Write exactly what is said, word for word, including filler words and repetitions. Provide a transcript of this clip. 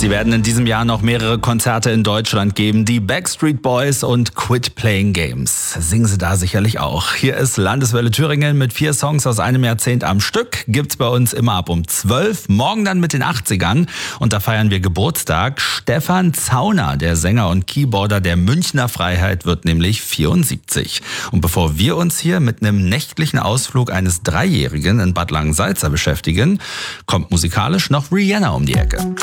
Sie werden in diesem Jahr noch mehrere Konzerte in Deutschland geben. Die Backstreet Boys und Quit Playing Games. Singen Sie da sicherlich auch. Hier ist Landeswelle Thüringen mit vier Songs aus einem Jahrzehnt am Stück. Gibt's bei uns immer ab um zwölf. Morgen dann mit den achtzigern. Und da feiern wir Geburtstag. Stefan Zauner, der Sänger und Keyboarder der Münchner Freiheit, wird nämlich vierundsiebzig. Und bevor wir uns hier mit einem nächtlichen Ausflug eines Dreijährigen in Bad Langensalza beschäftigen, kommt musikalisch noch Rihanna um die Ecke.